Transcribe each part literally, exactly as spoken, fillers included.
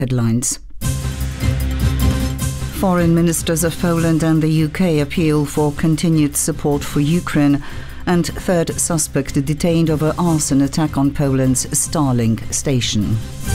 Headlines. Foreign ministers of Poland and the U K appeal for continued support for Ukraine, and third suspect detained over arson attack on Poland's Starlink station.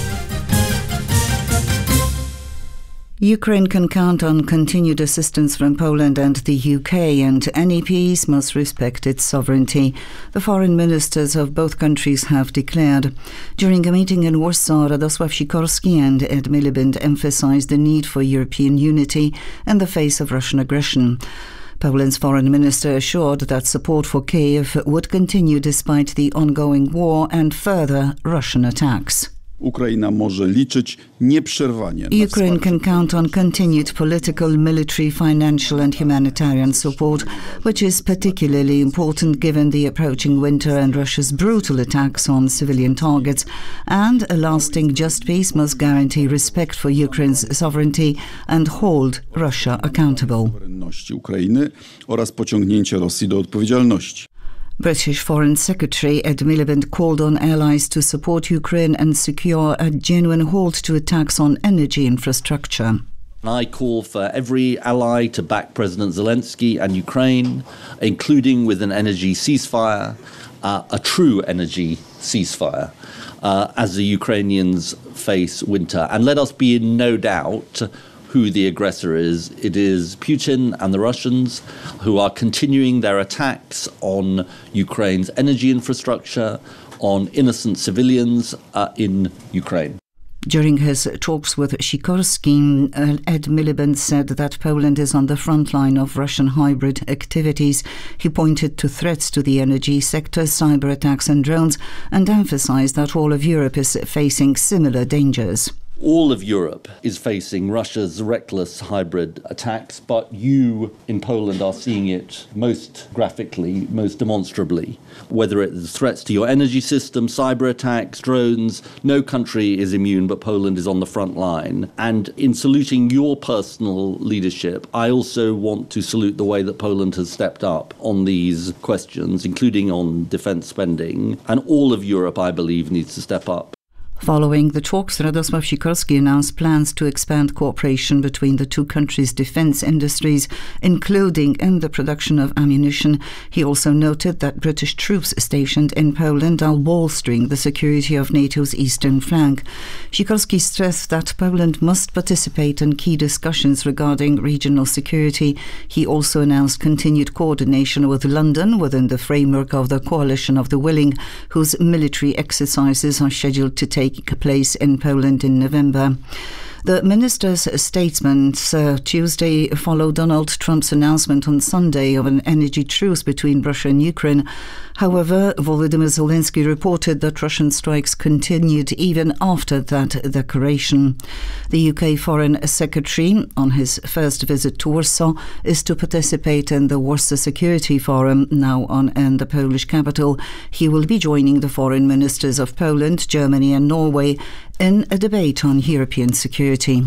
Ukraine can count on continued assistance from Poland and the U K, and N E Ps must respect its sovereignty, the foreign ministers of both countries have declared. During a meeting in Warsaw, Radosław Sikorski and Ed Miliband emphasized the need for European unity in the face of Russian aggression. Poland's foreign minister assured that support for Kyiv would continue despite the ongoing war and further Russian attacks. Ukraine może liczyć nieprzerwanie. Ukraine can count on continued political, military, financial and humanitarian support, which is particularly important given the approaching winter and Russia's brutal attacks on civilian targets, and a lasting just peace must guarantee respect for Ukraine's sovereignty and hold Russia accountable. Ukrainy oraz pociągnięcie Rosji do odpowiedzialności. British Foreign Secretary Ed Miliband called on allies to support Ukraine and secure a genuine halt to attacks on energy infrastructure. I call for every ally to back President Zelensky and Ukraine, including with an energy ceasefire, uh, a true energy ceasefire, uh, as the Ukrainians face winter. And let us be in no doubt who the aggressor is. It is Putin and the Russians, who are continuing their attacks on Ukraine's energy infrastructure, on innocent civilians uh, in Ukraine. During his talks with Sikorski, Ed Miliband said that Poland is on the front line of Russian hybrid activities. He pointed to threats to the energy sector, cyber attacks and drones, and emphasized that all of Europe is facing similar dangers. All of Europe is facing Russia's reckless hybrid attacks, but you in Poland are seeing it most graphically, most demonstrably. Whether it's threats to your energy system, cyber attacks, drones, no country is immune, but Poland is on the front line. And in saluting your personal leadership, I also want to salute the way that Poland has stepped up on these questions, including on defence spending. And all of Europe, I believe, needs to step up. Following the talks, Radosław Sikorski announced plans to expand cooperation between the two countries' defence industries, including in the production of ammunition. He also noted that British troops stationed in Poland are bolstering the security of NATO's eastern flank. Sikorski stressed that Poland must participate in key discussions regarding regional security. He also announced continued coordination with London within the framework of the Coalition of the Willing, whose military exercises are scheduled to take place in Poland in November. The minister's statements uh, Tuesday followed Donald Trump's announcement on Sunday of an energy truce between Russia and Ukraine. However, Volodymyr Zelensky reported that Russian strikes continued even after that declaration. The U K Foreign Secretary, on his first visit to Warsaw, is to participate in the Warsaw Security Forum, now on in the Polish capital. He will be joining the foreign ministers of Poland, Germany and Norway in a debate on European security.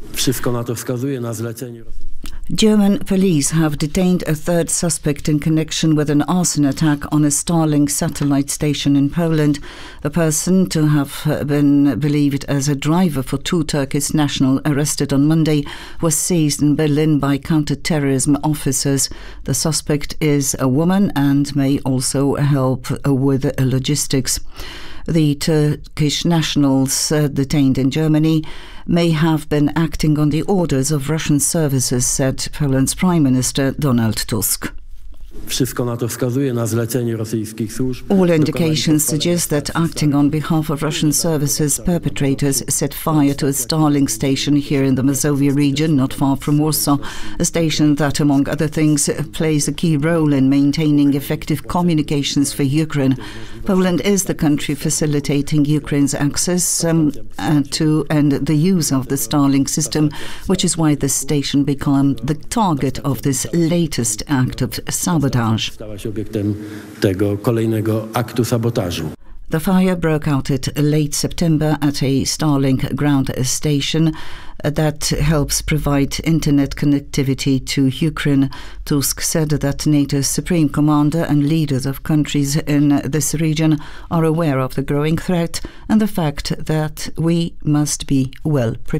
German police have detained a third suspect in connection with an arson attack on a Starlink satellite station in Poland. The person, to have been believed as a driver for two Turkish nationals arrested on Monday, was seized in Berlin by counter-terrorism officers. The suspect is a woman and may also help with logistics. The Turkish nationals uh, detained in Germany may have been acting on the orders of Russian services, said Poland's Prime Minister Donald Tusk. All indications suggest that, acting on behalf of Russian services, perpetrators set fire to a Starlink station here in the Mazovia region, not far from Warsaw, a station that, among other things, plays a key role in maintaining effective communications for Ukraine. Poland is the country facilitating Ukraine's access um, uh, to and the use of the Starlink system, which is why the station became the target of this latest act of sabotage. The fire broke out at late September at a Starlink ground station that helps provide internet connectivity to Ukraine. Tusk said that NATO's supreme commander and leaders of countries in this region are aware of the growing threat and the fact that we must be well prepared.